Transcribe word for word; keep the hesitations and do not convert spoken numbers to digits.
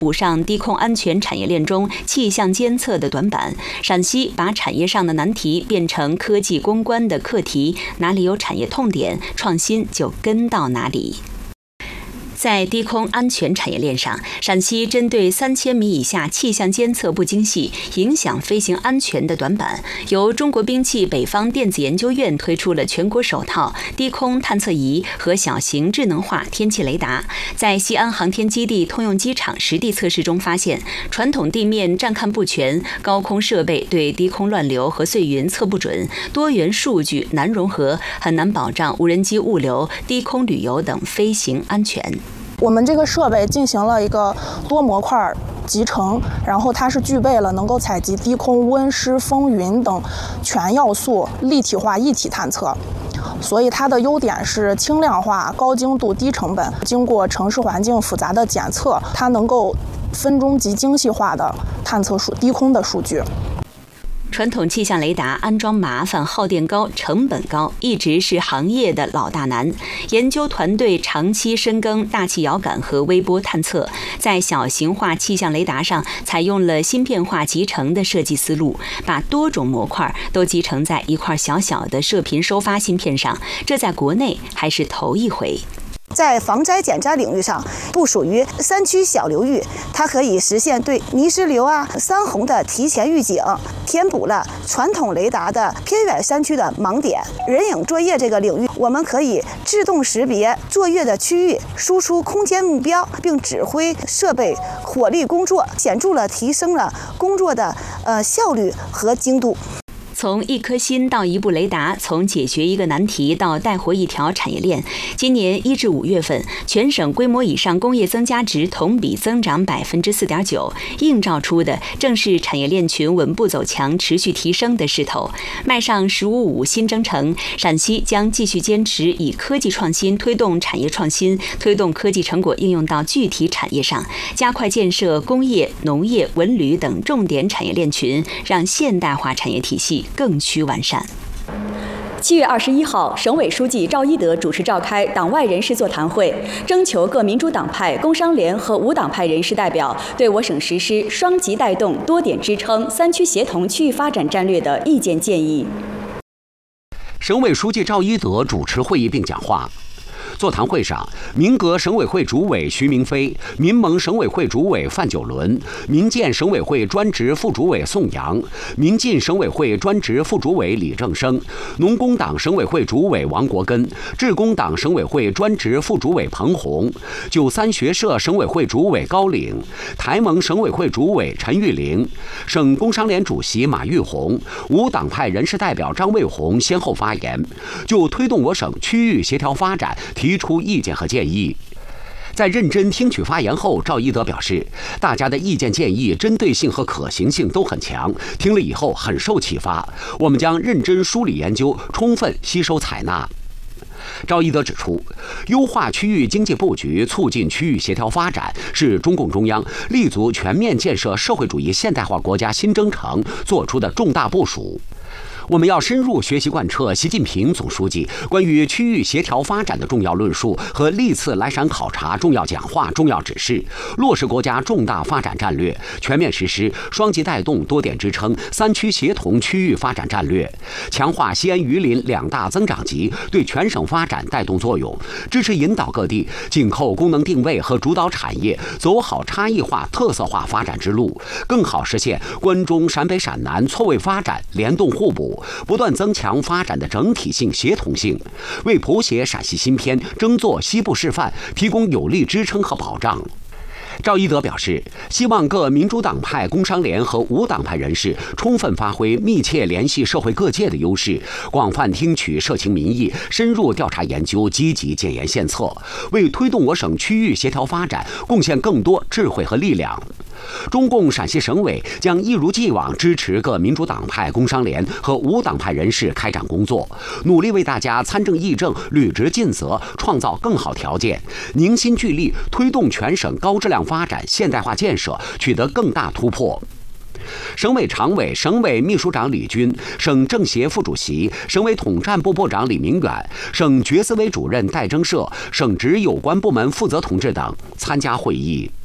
补上低空安全产业链中气象监测的短板，陕西把产业上的难题变成科技攻关的课题，哪里有产业痛点，创新就跟到哪里。在低空安全产业链上，陕西针对三千米以下气象监测不精细，影响飞行安全的短板，由中国兵器北方电子研究院推出了全国首套低空探测仪和小型智能化天气雷达。在西安航天基地通用机场实地测试中发现，传统地面站看不全，高空设备对低空乱流和碎云测不准，多元数据难融合，很难保障无人机物流、低空旅游等飞行安全。 我们这个设备进行了一个多模块集成，然后它是具备了能够采集低空温湿风云等全要素立体化一体探测，所以它的优点是轻量化、高精度、低成本。经过城市环境复杂的检测，它能够分钟级精细化的探测数低空的数据。 传统气象雷达安装麻烦、耗电高、成本高，一直是行业的老大难。研究团队长期深耕大气遥感和微波探测，在小型化气象雷达上采用了芯片化集成的设计思路，把多种模块都集成在一块小小的射频收发芯片上，这在国内还是头一回。 在防灾减灾领域上，部署于山区小流域，它可以实现对泥石流啊、山洪的提前预警，填补了传统雷达的偏远山区的盲点。人影作业这个领域，我们可以自动识别作业的区域，输出空间目标，并指挥设备火力工作，显著了提升了工作的呃效率和精度。 从一颗心到一部雷达，从解决一个难题到带活一条产业链。今年一至五月份，全省规模以上工业增加值同比增长百分之四点九，映照出的正是产业链群稳步走强、持续提升的势头。迈上“十五五”新征程，陕西将继续坚持以科技创新推动产业创新，推动科技成果应用到具体产业上，加快建设工业、农业、文旅等重点产业链群，让现代化产业体系更趋完善。 七月二十一号，省委书记赵一德主持召开党外人士座谈会，征求各民主党派、工商联和无党派人士代表对我省实施双极带动、多点支撑、三区协同区域发展战略的意见建议。 省委书记赵一德主持会议并讲话。座谈会上，民革省委会主委徐明飞、民盟省委会主委范九伦、民建省委会专职副主委宋阳、民进省委会专职副主委李正生、农工党省委会主委王国根、致公党省委会专职副主委彭红、九三学社省委会主委高岭、台盟省委会主委陈玉玲、省工商联主席马玉红、无党派人士代表张卫红先后发言，就推动我省区域协调发展提出意见和建议。在认真听取发言后，赵一德表示，大家的意见建议针对性和可行性都很强，听了以后很受启发，我们将认真梳理研究，充分吸收采纳。赵一德指出，优化区域经济布局，促进区域协调发展，是中共中央立足全面建设社会主义现代化国家新征程作出的重大部署。我们要深入学习贯彻习近平总书记关于区域协调发展的重要论述和历次来陕考察重要讲话、重要指示，落实国家重大发展战略，全面实施双极带动、多点支撑、三区协同区域发展战略，强化西安榆林两大增长极对全省发展带动作用，支持引导各地紧扣功能定位和主导产业，走好差异化、特色化发展之路，更好实现关中陕北陕南错位发展、联动互补，不断增强发展的整体性、协同性，为谱写陕西新篇、争做西部示范提供有力支撑和保障。赵一德表示，希望各民主党派、工商联和无党派人士充分发挥密切联系社会各界的优势，广泛听取社情民意，深入调查研究，积极检验献策，为推动我省区域协调发展贡献更多智慧和力量。中共陕西省委将一如既往支持各民主党派、工商联和无党派人士开展工作，努力为大家参政议政、履职尽责创造更好条件，凝心聚力推动全省高质量发展、现代化建设取得更大突破。省委常委、省委秘书长李军、省政协副主席、省委统战部部长李明远、省决思委主任戴征社、省直有关部门负责同志等参加会议。